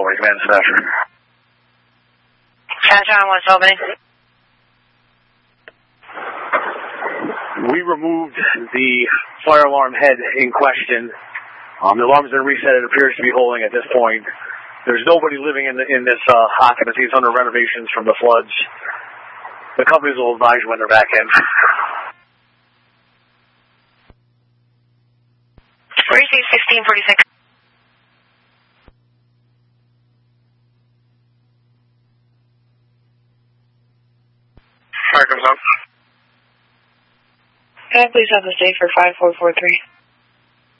morning, command dispatcher. John, what's opening? We removed the fire alarm head in question. The alarm's been reset. It appears to be holding at this point. There's nobody living in this occupancy. It's under renovations from the floods. The companies will advise you when they're back in. Receive 1646. Fire comes up. Can I please have the safe for 5443?